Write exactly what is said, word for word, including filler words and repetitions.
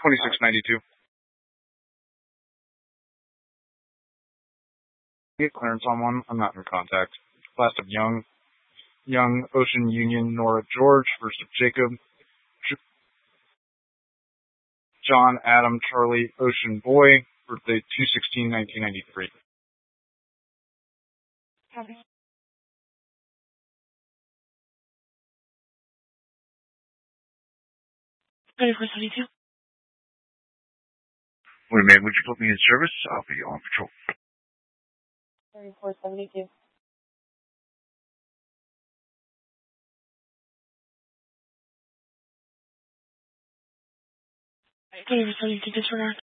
twenty-six ninety-two. Get clearance on one. I'm not in contact. Last of Young. Young, Ocean Union, Nora George. First of Jacob. J- John, Adam, Charlie, Ocean Boy. Birthday two sixteen nineteen ninety-three. Copy. thirty-four seventy-two. Wait a minute, would you put me in service? I'll be on patrol. thirty-four seventy-two. thirty-four seventy-two, disregard.